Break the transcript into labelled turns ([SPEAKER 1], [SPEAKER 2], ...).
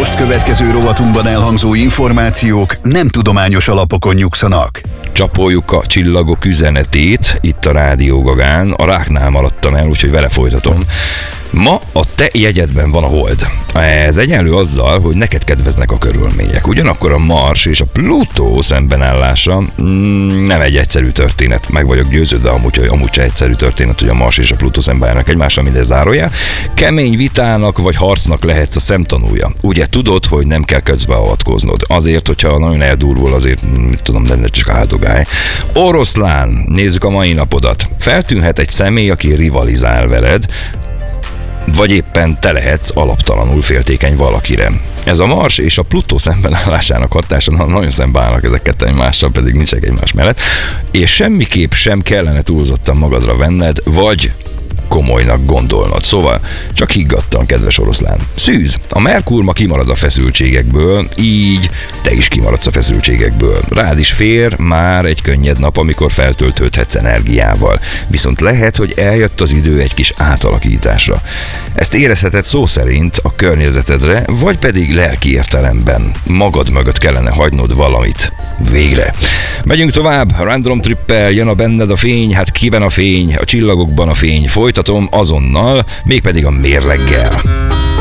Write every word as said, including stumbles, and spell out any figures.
[SPEAKER 1] most következő rovatunkban elhangzó információk nem tudományos alapokon nyugszanak.
[SPEAKER 2] Csapoljuk a csillagok üzenetét itt a Rádió Gagán. A ráknál maradtam el, úgyhogy vele folytatom. Ma a te jegyedben van a hold. Ez egyenlő azzal, hogy neked kedveznek a körülmények. Ugyanakkor a Mars és a Plutó szembenállása mm, nem egy egyszerű történet. Meg vagyok győződve, amúgy, hogy amúgy se egyszerű történet, hogy a Mars és a Plutó szembeállnak egymással, minden zárójel. Kemény vitának vagy harcnak lehetsz a szemtanúja. Ugye tudod, hogy nem kell közbeavatkoznod. Azért, hogyha nagyon eldurvul, azért mit tudom, nem csak áldogálj. Oroszlán, nézzük a mai napodat. Feltűnhet egy személy, aki rivalizál veled, vagy éppen te lehetsz alaptalanul féltékeny valakire. Ez a Mars és a Plutó szembenállásának hatása, nagyon szembeállnak ezek ketten egymással, pedig nincsenek egymás mellett, és semmiképp sem kellene túlzottan magadra venned, vagy komolynak gondolnod. Szóval csak higgadtan, kedves oroszlán. Szűz, a Merkur ma kimarad a feszültségekből, így te is kimaradsz a feszültségekből. Rád is fér már egy könnyed nap, amikor feltöltődhetsz energiával. Viszont lehet, hogy eljött az idő egy kis átalakításra. Ezt érezheted szó szerint a környezetedre, vagy pedig lelki értelemben. Magad mögött kellene hagynod valamit. Végre. Megyünk tovább, Random Trippel, jön a benned a fény, hát kiben a fény, a csillagokban a fény. Folytatom azonnal, mégpedig a mérleggel.